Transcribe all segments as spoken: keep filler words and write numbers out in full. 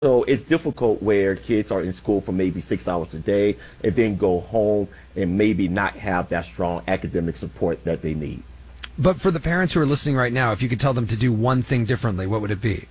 So it's difficult where kids are in school for maybe six hours a day and then go home and maybe not have that strong academic support that they need. But for the parents who are listening right now, if you could tell them to do one thing differently, what would it be?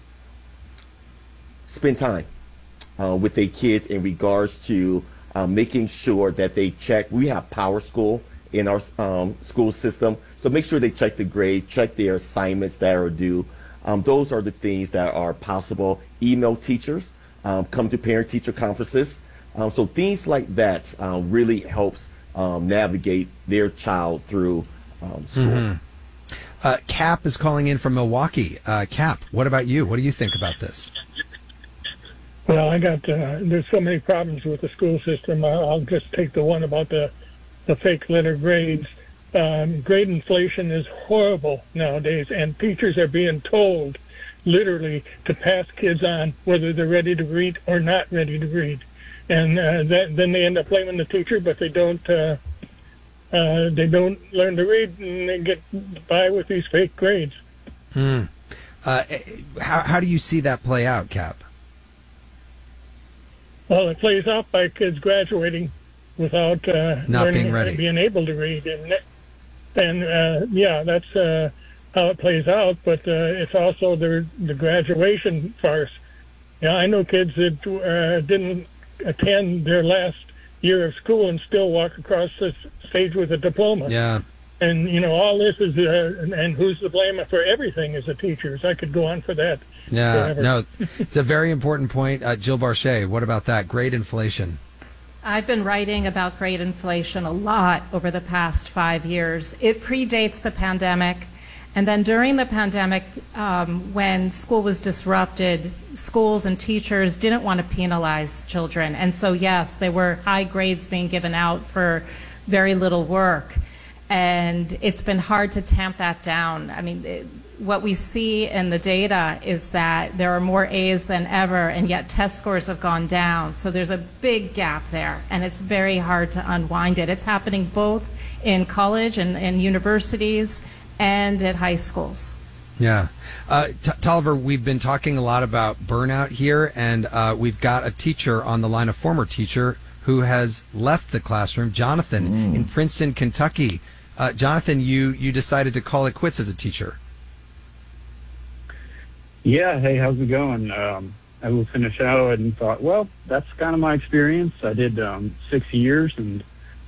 Spend time uh, with their kids in regards to uh, making sure that they check. We have Power School in our um, school system, so make sure they check the grade, check their assignments that are due. Um, those are the things that are possible. Email teachers, um, come to parent-teacher conferences. Um, so things like that um, really helps um, navigate their child through um, school. Mm-hmm. Uh, Cap is calling in from Milwaukee. Uh, Cap, what about you? What do you think about this? Well, I got uh, there's so many problems with the school system. I'll, I'll just take the one about the the fake letter grades. Um, grade inflation is horrible nowadays, and teachers are being told literally to pass kids on whether they're ready to read or not ready to read, and uh, that, then they end up blaming the teacher, but they don't uh, uh, they don't learn to read, and they get by with these fake grades. Hmm. Uh, how how do you see that play out, Cap? Well, it plays out by kids graduating without uh, not learning, being ready, being able to read, and and uh, yeah, that's uh, how it plays out. But uh, it's also the the graduation farce. Yeah, I know kids that uh, didn't attend their last year of school and still walk across the stage with a diploma. Yeah. And, you know, all this is, uh, and, and who's to blame for everything is the teachers. I could go on for that. Yeah, forever. no, it's a very important point. Uh, Jill Barchet, what about that? Grade inflation. I've been writing about grade inflation a lot over the past five years. It predates the pandemic. And then during the pandemic, um, when school was disrupted, schools and teachers didn't want to penalize children. And so, yes, there were high grades being given out for very little work. And it's been hard to tamp that down. I mean, it, what we see in the data is that there are more A's than ever, and yet test scores have gone down. So there's a big gap there, and it's very hard to unwind it. It's happening both in college and, and universities and at high schools. Yeah. Uh, T- Tolliver, we've been talking a lot about burnout here, and uh, we've got a teacher on the line, a former teacher, who has left the classroom, Jonathan, mm. in Princeton, Kentucky. Uh, Jonathan, you, you decided to call it quits as a teacher. Yeah, hey, how's it going? Um, I listened to the show and thought, well, that's kind of my experience. I did um, six years and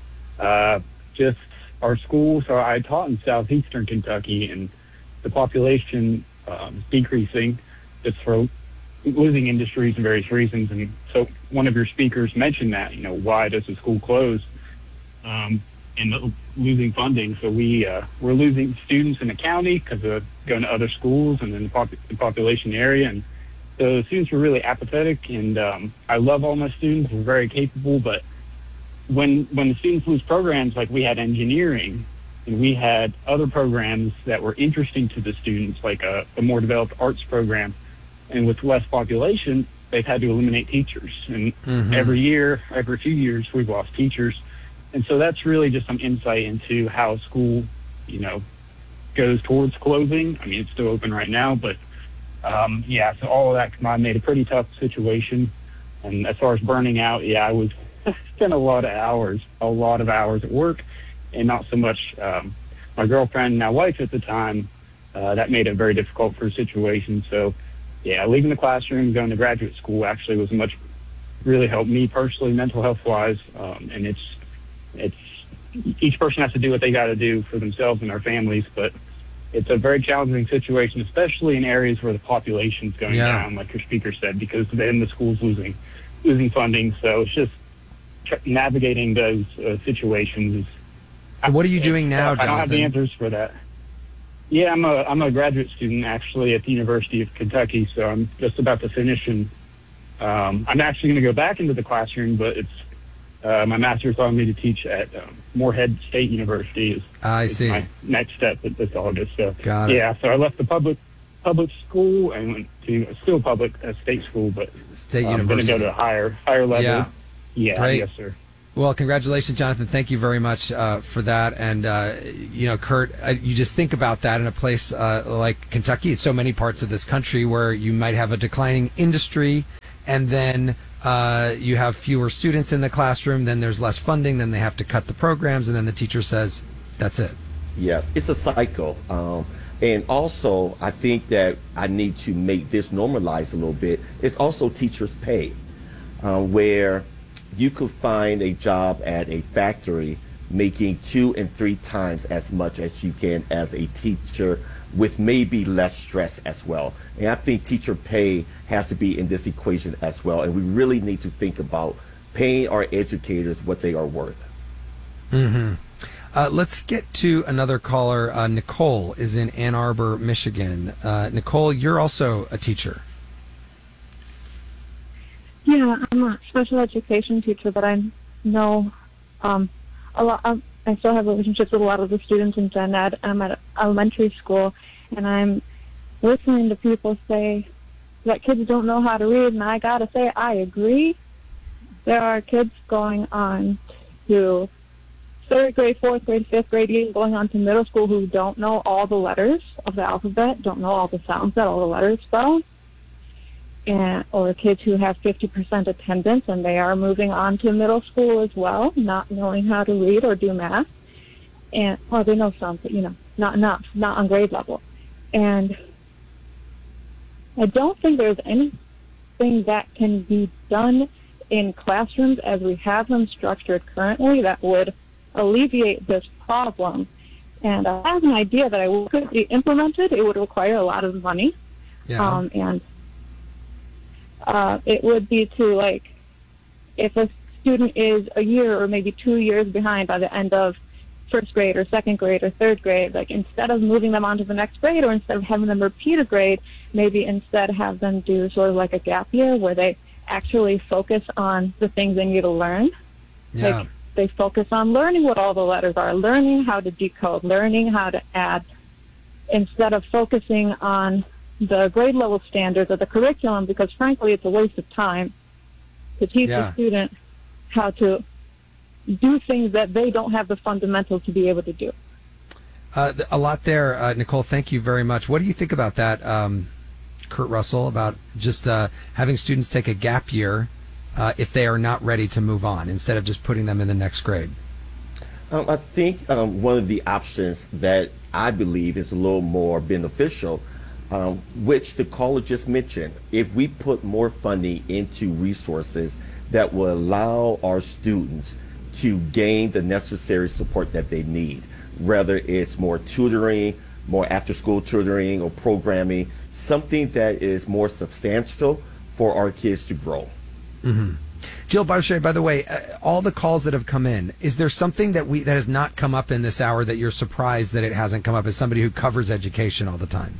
uh, just our school. So I taught in southeastern Kentucky, and the population um, is decreasing just for losing industries and various reasons. And so one of your speakers mentioned that, you know, why does the school close? Um, and losing funding. So we, uh, we're losing students in the county because of going to other schools and then the, pop- the population area. And so the students were really apathetic, and um, I love all my students. They're very capable, but when when the students lose programs, like we had engineering and we had other programs that were interesting to the students, like a, a more developed arts program, and with less population, they've had to eliminate teachers. And mm-hmm. every year, every few years, we've lost teachers. And so that's really just some insight into how school, you know, goes towards closing. I mean, it's still open right now, but um, yeah, so all of that combined made a pretty tough situation. And as far as burning out, yeah, I was spent a lot of hours, a lot of hours at work, and not so much um, my girlfriend, now wife at the time. Uh, that made it very difficult for a situation. So yeah, leaving the classroom, going to graduate school actually was much, really helped me personally, mental health wise. Um, and it's, it's, each person has to do what they got to do for themselves and their families, but it's a very challenging situation, especially in areas where the population's going yeah. down, like your speaker said, because then the school's losing, losing funding. So it's just navigating those uh, situations. What are you doing now, Jonathan? I don't have the answers for that. Yeah, I'm a I'm a graduate student actually at the University of Kentucky, so I'm just about to finish, and um, I'm actually going to go back into the classroom, but it's uh, my master's allowing me to teach at um, Morehead State University. Is, I is see. My next step this August. So Got it. Yeah, so I left the public public school and went to still public uh, state school, but State I'm University. going to go to a higher higher level. Yeah. Yeah, Great. yes, sir. Well, congratulations, Jonathan. Thank you very much uh, for that. And, uh, you know, Kurt, uh, you just think about that in a place uh, like Kentucky, so many parts of this country where you might have a declining industry, and then uh, you have fewer students in the classroom, then there's less funding, then they have to cut the programs, and then the teacher says, that's it. Yes, it's a cycle. Um, and also, I think that I need to make this normalized a little bit. It's also teachers' pay, uh, where you could find a job at a factory making two and three times as much as you can as a teacher with maybe less stress as well. And I think teacher pay has to be in this equation as well. And we really need to think about paying our educators what they are worth. Mm-hmm. Uh, let's get to another caller. Uh, Nicole is in Ann Arbor, Michigan. Uh, Nicole, you're also a teacher. Yeah, I'm a special education teacher, but I know um, a lot. Of, I still have relationships with a lot of the students in gen ed. I'm at elementary school, and I'm listening to people say that kids don't know how to read, and I gotta say, I agree. There are kids going on to third grade, fourth grade, fifth grade, even going on to middle school who don't know all the letters of the alphabet, don't know all the sounds that all the letters spell. And, or kids who have fifty percent attendance and they are moving on to middle school as well, not knowing how to read or do math. And, well, they know some, but, you know, not enough, not on grade level. And I don't think there's anything that can be done in classrooms as we have them structured currently that would alleviate this problem. And I have an idea that I could be implemented. It would require a lot of money. Yeah. Um, and Uh, it would be to, like, if a student is a year or maybe two years behind by the end of first grade or second grade or third grade, like, instead of moving them on to the next grade or instead of having them repeat a grade, maybe instead have them do sort of like a gap year where they actually focus on the things they need to learn. Yeah. Like, they focus on learning what all the letters are, learning how to decode, learning how to add, instead of focusing on the grade level standards of the curriculum, because frankly it's a waste of time to teach Yeah. a student how to do things that they don't have the fundamentals to be able to do. Uh, th- a lot there, uh, Nicole. Thank you very much. What do you think about that, um, Kurt Russell, about just uh, having students take a gap year uh, if they are not ready to move on, instead of just putting them in the next grade? Um, I think um, one of the options that I believe is a little more beneficial, Um, which the caller just mentioned, if we put more funding into resources that will allow our students to gain the necessary support that they need, whether it's more tutoring, more after-school tutoring or programming, something that is more substantial for our kids to grow. Mm-hmm. Jill Barchet, by the way, uh, all the calls that have come in, is there something that we that has not come up in this hour that you're surprised that it hasn't come up as somebody who covers education all the time?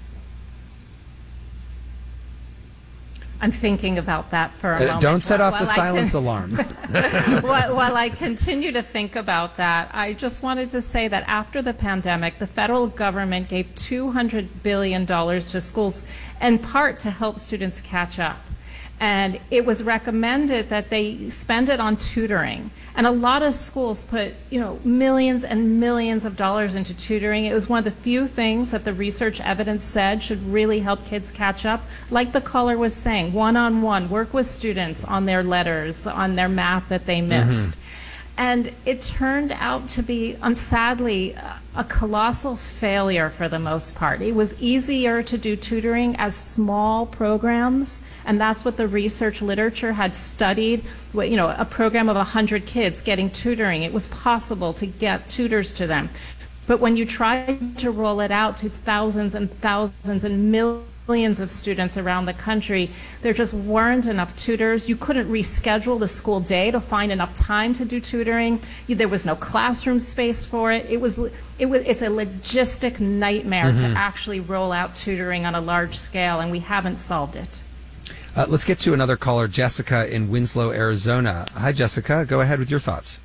I'm thinking about that for a Uh, moment. don't set while- off the while I silence can- alarm. while, while I continue to think about that, I just wanted to say that after the pandemic, the federal government gave two hundred billion dollars to schools, in part to help students catch up. And it was recommended that they spend it on tutoring. And a lot of schools put, you know, millions and millions of dollars into tutoring. It was one of the few things that the research evidence said should really help kids catch up. Like the caller was saying, one-on-one, work with students on their letters, on their math that they missed. And it turned out to be, um, sadly, uh, a colossal failure for the most part. It was easier to do tutoring as small programs, and that's what the research literature had studied. What, you know, a program of one hundred kids getting tutoring, it was possible to get tutors to them. But when you try to roll it out to thousands and thousands and millions of students around the country, there just weren't enough tutors. You couldn't reschedule the school day to find enough time to do tutoring. You, there was no classroom space for it. It was, it was, it's a logistic nightmare to actually roll out tutoring on a large scale, and we haven't solved it. Uh, let's get to another caller, Jessica in Winslow, Arizona. Hi, Jessica. Go ahead with your thoughts.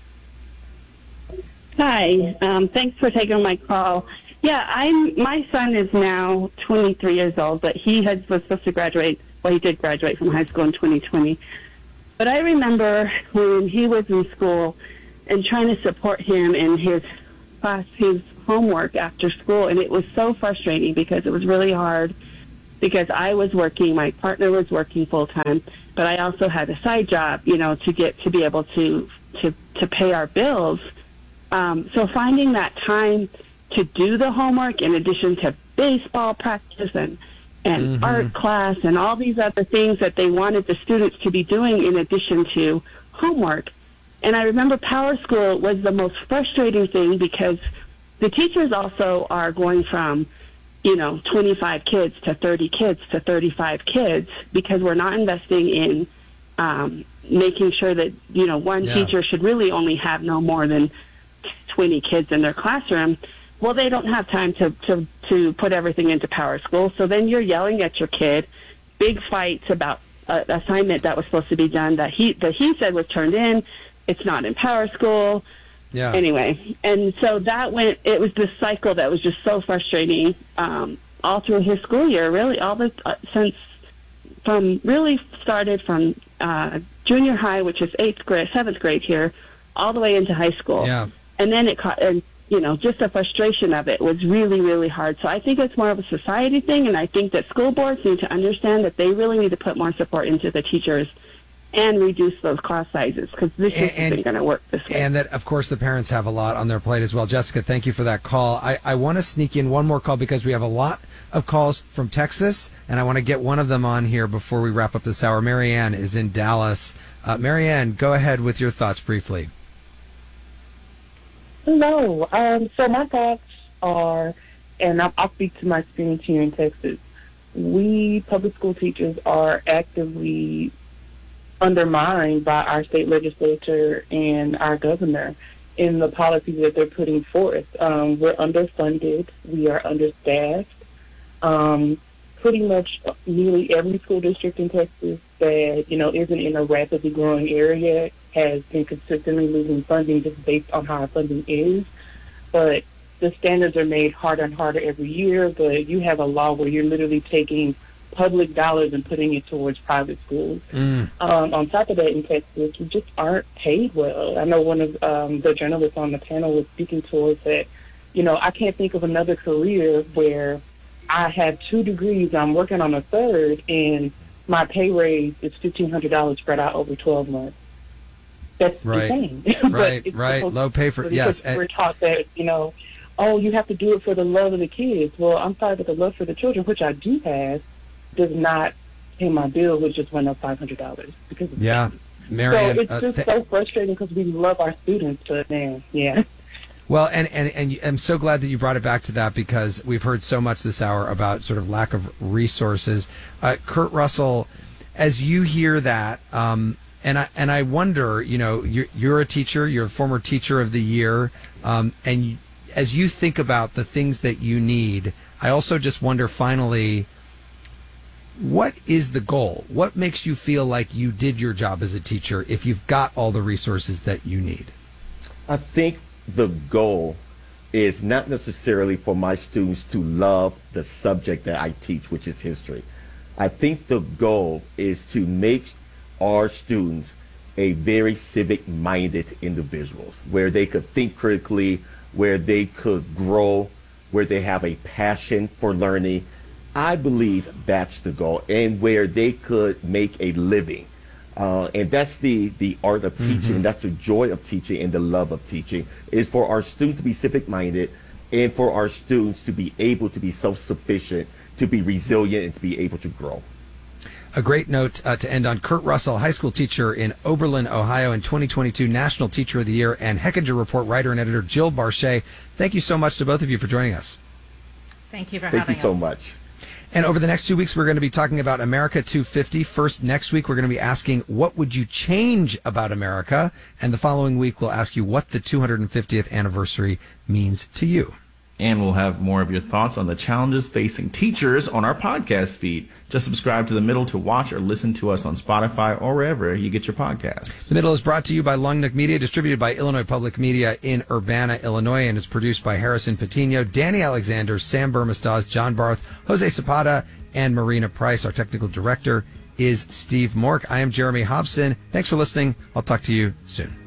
Hi. Um, thanks for taking my call. Yeah, I'm. My son is now twenty-three years old, but he had, was supposed to graduate. Well, he did graduate from high school in twenty twenty. But I remember when he was in school and trying to support him in his class, his homework after school, and it was so frustrating because it was really hard because I was working, my partner was working full time, but I also had a side job, you know, to get to be able to to to pay our bills. Um, so finding that time to do the homework in addition to baseball practice and and mm-hmm. art class and all these other things that they wanted the students to be doing in addition to homework. And I remember Power School was the most frustrating thing because the teachers also are going from, you know, twenty-five kids to thirty kids to thirty-five kids because we're not investing in um, making sure that, you know, one yeah. teacher should really only have no more than twenty kids in their classroom. Well, they don't have time to, to, to put everything into Power School. So then you're yelling at your kid, big fights about an assignment that was supposed to be done that he, that he said was turned in. It's not in Power School. Yeah. Anyway, and so that went, it was this cycle that was just so frustrating um, all through his school year, really, all the, uh, since from, really started from uh, junior high, which is eighth grade, seventh grade here, all the way into high school. Yeah. And then it caught, and, you know, just the frustration of it was really, really hard. So I think it's more of a society thing, and I think that school boards need to understand that they really need to put more support into the teachers and reduce those class sizes because this and, just isn't going to work this way. And that, of course, the parents have a lot on their plate as well. Jessica, thank you for that call. I, I want to sneak in one more call because we have a lot of calls from Texas, and I want to get one of them on here before we wrap up this hour. Marianne is in Dallas. Uh, Marianne, go ahead with your thoughts briefly. Hello. Um, so my thoughts are, and I'll, I'll speak to my experience here in Texas. We public school teachers are actively undermined by our state legislature and our governor in the policies that they're putting forth. Um, we're underfunded. We are understaffed. Um, pretty much nearly every school district in Texas that, you know, isn't in a rapidly growing area has been consistently losing funding just based on how our funding is. But the standards are made harder and harder every year, but you have a law where you're literally taking public dollars and putting it towards private schools. Mm. Um, on top of that, in Texas, we just aren't paid well. I know one of um, the journalists on the panel was speaking to us that, you know, I can't think of another career where I have two degrees, I'm working on a third, and my pay raise is fifteen hundred dollars spread out over twelve months. That's right. insane. Right, right. Low pay for, yes. We're taught that, you know, oh, you have to do it for the love of the kids. Well, I'm sorry, but the love for the children, which I do have, does not pay my bill, which just went up five hundred dollars. Because of yeah, Marianne. So it's uh, just th- so frustrating because we love our students, but man, yeah. Well, and, and, and I'm so glad that you brought it back to that because we've heard so much this hour about sort of lack of resources. Uh, Kurt Russell, as you hear that, um, and I and I wonder, you know, you're, you're a teacher, you're a former teacher of the year, um, and you, as you think about the things that you need, I also just wonder, finally, what is the goal? What makes you feel like you did your job as a teacher if you've got all the resources that you need? I think the goal is not necessarily for my students to love the subject that I teach, which is history. I think the goal is to make our students a very civic-minded individuals, where they could think critically, where they could grow, where they have a passion for learning. I believe that's the goal, and where they could make a living. Uh, and that's the, the art of teaching, mm-hmm. and that's the joy of teaching and the love of teaching, is for our students to be civic-minded and for our students to be able to be self-sufficient, to be resilient, and to be able to grow. A great note uh, to end on. Kurt Russell, high school teacher in Oberlin, Ohio, in twenty twenty-two National Teacher of the Year, and Hechinger Report writer and editor Jill Barchet. Thank you so much to both of you for joining us. Thank you for Thank having us. you so much. And over the next two weeks, we're going to be talking about America two fifty. First, next week, we're going to be asking, what would you change about America? And the following week, we'll ask you what the two hundred fiftieth anniversary means to you. And we'll have more of your thoughts on the challenges facing teachers on our podcast feed. Just subscribe to The Middle to watch or listen to us on Spotify or wherever you get your podcasts. The Middle is brought to you by Long Neck Media, distributed by Illinois Public Media in Urbana, Illinois, and is produced by Harrison Patino, Danny Alexander, Sam Burmistaz, John Barth, Jose Zapata, and Marina Price. Our technical director is Steve Mork. I am Jeremy Hobson. Thanks for listening. I'll talk to you soon.